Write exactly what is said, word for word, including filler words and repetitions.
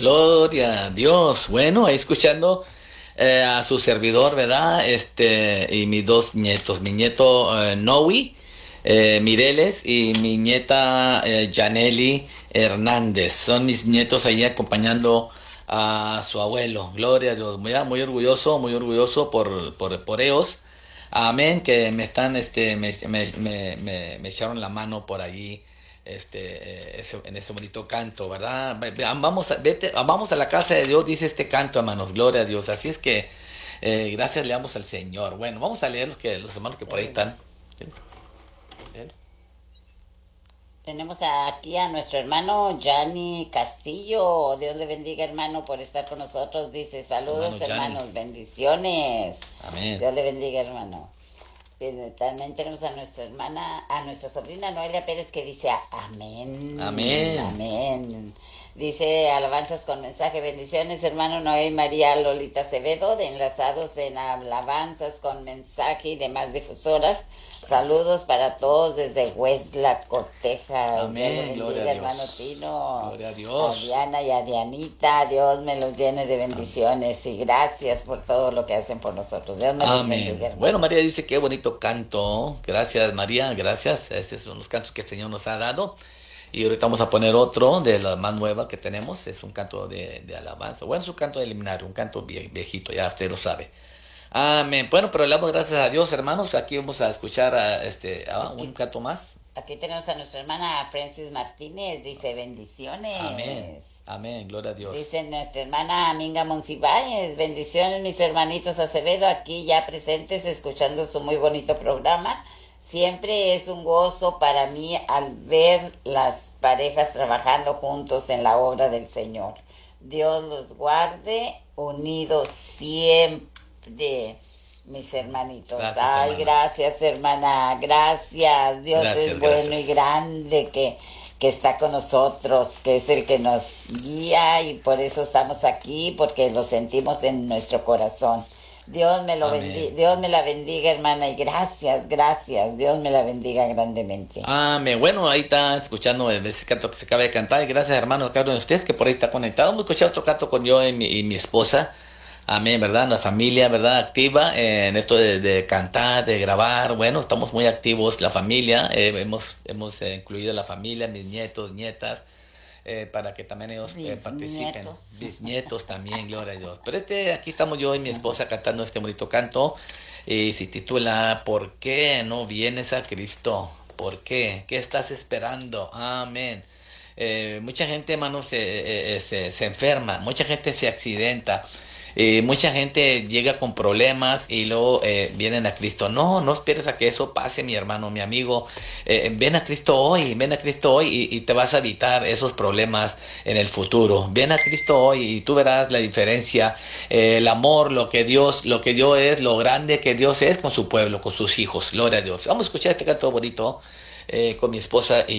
Gloria a Dios. Bueno, ahí escuchando eh, a su servidor, ¿verdad? Este, y mis dos nietos, mi nieto eh, Noe eh, Mireles y mi nieta eh, Janely Hernández. Son mis nietos ahí acompañando a su abuelo. Gloria a Dios. Muy, muy orgulloso, muy orgulloso por, por, por ellos. Amén, que me están, este, me, me, me, me, me echaron la mano por allí, este, eh, ese- en ese bonito canto, ¿verdad? Ve- ve- Vamos a, vete, vamos a la casa de Dios, dice este canto, hermanos, gloria a Dios. Así es que, eh, gracias le damos al Señor. Bueno, vamos a leer los que, los hermanos que por ahí están. Tenemos aquí a nuestro hermano Gianni Castillo. Dios le bendiga, hermano, por estar con nosotros. Dice, Hermano saludos, Gianni. hermanos, bendiciones. Amén. Dios le bendiga, hermano. Bien, también tenemos a nuestra hermana, a nuestra sobrina Noelia Pérez que dice, amén, Amén. amén. Dice, alabanzas con mensaje, bendiciones, hermano Noé y María Lolita Acevedo, de enlazados en alabanzas con mensaje y demás difusoras. Saludos para todos desde Hueslaco, Texas. Amén, Dios le gloria a bendiga, Dios. hermano Tino. Gloria a A Dios. Diana y a Dianita, Dios me los llene de Amén. bendiciones y gracias por todo lo que hacen por nosotros. Dios me los bendiga, Amén. hermano. Bueno, María dice qué bonito canto. Gracias, María, gracias. Estos son los cantos que el Señor nos ha dado. Y ahorita vamos a poner otro de la más nueva que tenemos. Es un canto de, de alabanza. Bueno, es un canto de eliminar, un canto vie- viejito, ya usted lo sabe. Amén. Bueno, pero le damos gracias a Dios, hermanos. Aquí vamos a escuchar a, este, a un Aquí, canto más. aquí tenemos a nuestra hermana Francis Martínez, dice Amén. bendiciones. Amén. Gloria a Dios. Dice nuestra hermana Aminga Monsiváñez, bendiciones mis hermanitos Acevedo, aquí ya presentes escuchando su muy bonito programa. Siempre es un gozo para mí al ver las parejas trabajando juntos en la obra del Señor. Dios los guarde unidos siempre, mis hermanitos. Gracias, Ay, hermana. gracias, hermana, gracias. Dios Gracias, es bueno y gracias. grande que, que está con nosotros, que es el que nos guía y por eso estamos aquí, porque lo sentimos en nuestro corazón. Dios me lo bendiga, Amén. Dios me la bendiga, hermana, y gracias, gracias. Dios me la bendiga grandemente. Amén. Bueno, ahí está escuchando el- ese canto que se acaba de cantar. Y gracias, hermano, a cada uno de ustedes que por ahí está conectado. Vamos a escuchar otro canto con yo y mi, y mi esposa. Amén, ¿verdad? La familia, ¿verdad? Activa en esto de, de cantar, de grabar. Bueno, estamos muy activos, la familia. eh, hemos hemos eh, incluido la familia, mis nietos, nietas, eh, para que también ellos eh, participen. Bisnietos. Bisnietos también, gloria a Dios. Pero este, aquí estamos yo y mi esposa cantando este bonito canto. Y se titula ¿Por qué no vienes a Cristo? ¿Por qué? ¿Qué estás esperando? Amén. Eh, mucha gente, hermano, se, eh, eh, se, se enferma, mucha gente se accidenta, eh, mucha gente llega con problemas y luego eh, vienen a Cristo. No, no esperes a que eso pase, mi hermano, mi amigo. Eh, ven a Cristo hoy, ven a Cristo hoy y, y te vas a evitar esos problemas en el futuro. Ven a Cristo hoy y tú verás la diferencia, eh, el amor, lo que Dios, lo que Dios es, lo grande que Dios es con su pueblo, con sus hijos. Gloria a Dios. Vamos a escuchar este canto bonito eh, con mi esposa y